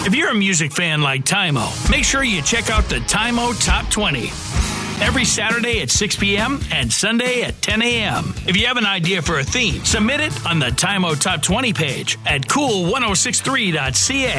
If you're a music fan like Tymo, make sure you check out the Tymo Top 20. Every Saturday at 6 p.m. and Sunday at 10 a.m. If you have an idea for a theme, submit it on the Tymo Top 20 page at cool1063.ca.